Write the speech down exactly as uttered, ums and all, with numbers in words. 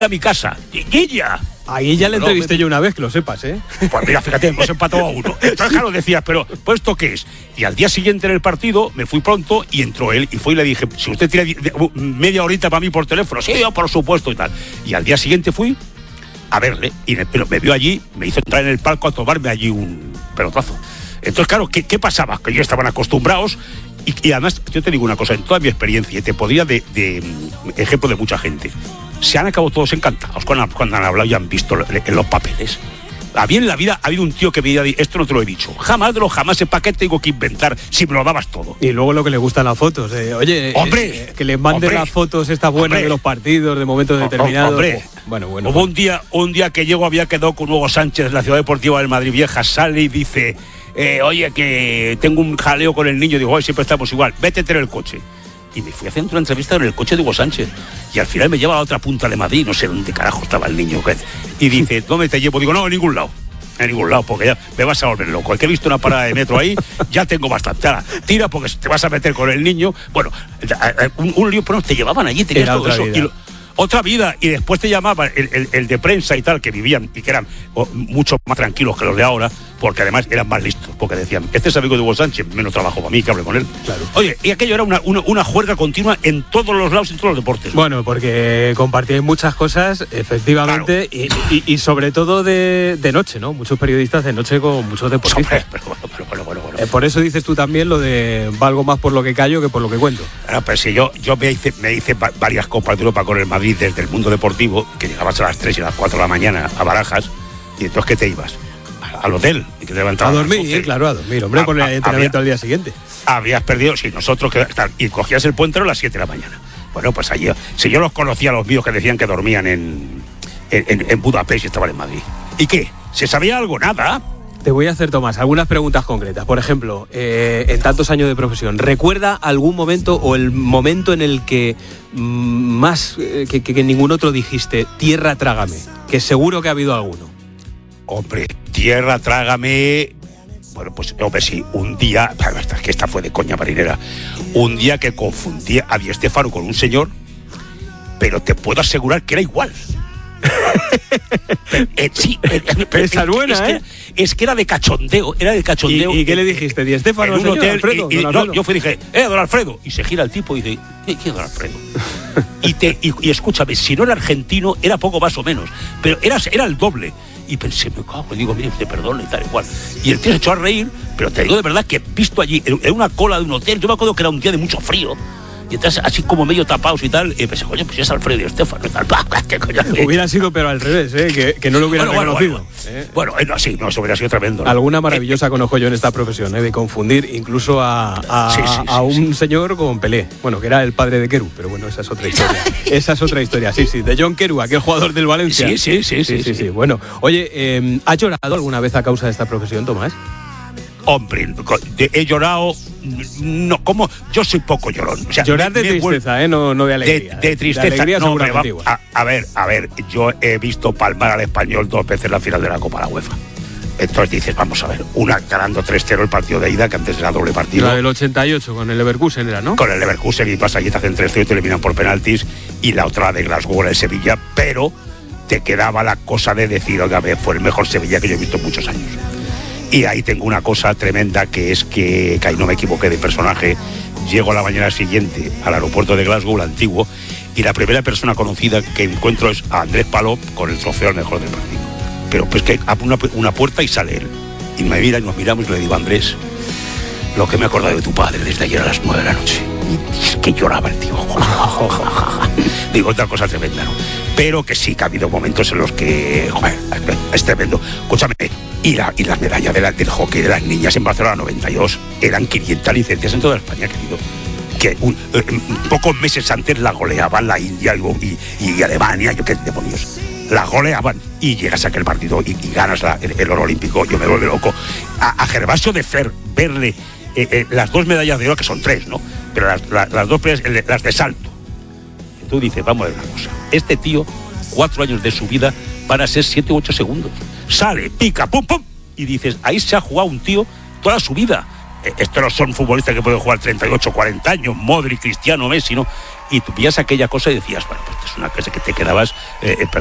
a mi casa. ¡Guilla! Ahí ya le no, entrevisté me... yo una vez, que lo sepas, ¿eh? Pues mira, fíjate, hemos empatado a uno. Entonces, claro, decías, pero ¿pues esto qué es? Y al día siguiente en el partido me fui pronto y entró él y fue y le dije, si usted tiene media horita para mí por teléfono, sí, yo por supuesto y tal. Y al día siguiente fui a verle y me, pero me vio allí, me hizo entrar en el palco a tomarme allí un pelotazo. Entonces, claro, ¿qué, qué pasaba? Que ellos estaban acostumbrados y, y además, yo te digo una cosa, en toda mi experiencia, y te podría de, de ejemplo de mucha gente, se han acabado todos encantados cuando, cuando han hablado y han visto en los papeles. Había en la vida, ha habido un tío que me diría, esto no te lo he dicho, jamás de lo jamás, ¿para qué tengo que inventar si me lo dabas todo? Y luego lo que le gustan las fotos, eh, oye, hombre, eh, que les manden hombre, las fotos estas buenas hombre, de los partidos, de momentos determinados. Hombre, oh, bueno, bueno. Hubo un día, un día que llego, había quedado con Hugo Sánchez en la Ciudad Deportiva del Madrid Vieja, sale y dice, eh, oye, que tengo un jaleo con el niño, digo, oye, siempre estamos igual, vétete en el coche. Y me fui haciendo una entrevista en el coche de Hugo Sánchez. Y al final me lleva a la otra punta de Madrid, no sé dónde carajo estaba el niño. Y dice, ¿dónde te llevo? Digo, no, en ningún lado. En ningún lado, porque ya me vas a volver loco. El que he visto una parada de metro ahí, ya tengo bastante. Ahora, tira porque te vas a meter con el niño. Bueno, un, un lío, pero te llevaban allí, tenías Era todo otra eso. Vida. Y lo, otra vida, y después te llamaban el, el, el de prensa y tal, que vivían y que eran oh, mucho más tranquilos que los de ahora, porque además eran más listos, porque decían, este es amigo de Hugo Sánchez, menos trabajo para mí, que hable con él. Claro. Oye, y aquello era una, una, una juerga continua en todos los lados, en todos los deportes. Bueno, porque compartíais muchas cosas, efectivamente, claro. y, y, y sobre todo de, de noche, ¿no? Muchos periodistas de noche con muchos deportistas. Pero bueno, pero bueno, bueno, bueno. Eh, por eso dices tú también lo de valgo más por lo que callo que por lo que cuento. Bueno, pues si yo, yo me hice, me hice varias Copas de Europa con el Madrid desde el mundo deportivo, que llegabas a las tres y a las cuatro de la mañana a Barajas, y entonces ¿qué te ibas? Al hotel, y que te levantabas a dormir, eh, claro, a dormir, hombre, a, con el entrenamiento al día siguiente. Habrías perdido, si nosotros, que, y cogías el puente a las siete de la mañana. Bueno, pues allí, si yo los conocía, los míos que decían que dormían en, en, en Budapest y estaban en Madrid. ¿Y qué? ¿Se sabía algo? Nada. Te voy a hacer, Tomás, algunas preguntas concretas. Por ejemplo, eh, en tantos años de profesión, ¿recuerda algún momento o el momento en el que mm, más eh, que, que, que ningún otro dijiste, tierra trágame? Que seguro que ha habido alguno. Hombre, tierra trágame. Bueno, pues, hombre, sí, un día, es que esta fue de coña marinera, un día que confundí a Di Stéfano con un señor, pero te puedo asegurar que era igual. pero, eh, sí, eh, pero, esa es buena, es ¿eh? Que, es que era de cachondeo, era de cachondeo. ¿Y, y qué le dijiste? ¿Di Stéfano? En un hotel, Alfredo, y, y, don no, yo fui y dije, eh, don Alfredo. Y se gira el tipo y dice, ¿qué, qué don Alfredo? y, te, y, y escúchame, si no era argentino, era poco más o menos, pero era, era el doble. Y pensé, me cago, y digo, mire, usted perdone y tal, igual. Y el tío se echó a reír, pero te digo de verdad que visto allí, en una cola de un hotel, yo me acuerdo que era un día de mucho frío, y entonces así como medio tapados y tal, y pensé, coño, pues es Alfredo y Stéfano y tal. ¿Qué coño? Hubiera sido, pero al revés, ¿eh? que, que no lo hubieran bueno, reconocido. Bueno, ¿eh? bueno eh, no, sí, no, eso hubiera sido tremendo. ¿no? Alguna maravillosa eh, conozco yo en esta profesión, ¿eh? de confundir incluso a, a, sí, sí, sí, a un sí. señor con Pelé. Bueno, que era el padre de Querú, pero bueno, esa es otra historia. esa es otra historia, sí, sí, de John Querú, aquel jugador del Valencia. Sí, sí, sí, sí. sí, sí, sí. sí. Bueno, oye, eh, ¿has llorado alguna vez a causa de esta profesión, Tomás? Hombre, he llorado, no, como yo soy poco llorón. O sea, llorar de me, tristeza, me, ¿eh? No, no de alegría. De, de tristeza, de alegría no, hombre, va, a, a ver, a ver, yo he visto palmar al Español dos veces la final de la Copa de la UEFA. Entonces dices, vamos a ver, una ganando tres cero el partido de ida, que antes era doble partido. La del ochenta y ocho, con el Leverkusen era, ¿no? Con el Leverkusen, y pasa allí te hacen tres cero y te eliminan por penaltis, y la otra de Glasgow, el Sevilla, pero te quedaba la cosa de decir, oiga, fue el mejor Sevilla que yo he visto en muchos años. Y ahí tengo una cosa tremenda, que es que, que ahí no me equivoqué de personaje. Llego a la mañana siguiente al aeropuerto de Glasgow, el antiguo, y la primera persona conocida que encuentro es a Andrés Palop con el trofeo al mejor del partido. Pero pues que abre una, una puerta y sale él. Y me mira y nos miramos y le digo, Andrés, lo que me he acordado de tu padre desde ayer a las nueve de la noche. Y es que lloraba el tío. Digo, otra cosa tremenda, ¿no? Pero que sí que ha habido momentos en los que, joder, es tremendo. Escúchame, y, la, y las medallas de la, del hockey de las niñas en Barcelona noventa y dos eran quinientas licencias en toda España, querido. Que un, eh, pocos meses antes la goleaban la India y, y, y Alemania, yo qué demonios. La goleaban y llegas a aquel partido y, y ganas la, el, el oro olímpico. Yo me vuelvo loco. A, a Gervasio de Fer, verle eh, eh, las dos medallas de oro, que son tres, ¿no? Pero las, las, las dos, las de salto. Y tú dices, vamos a ver una cosa. Este tío, cuatro años de su vida, van a ser siete u ocho segundos. Sale, pica, pum, pum. Y dices, ahí se ha jugado un tío toda su vida. Eh, estos no son futbolistas que pueden jugar treinta y ocho, cuarenta años, Modric, Cristiano, Messi, ¿no? y tú pillas aquella cosa y decías, bueno, pues es una cosa que te quedabas, eh,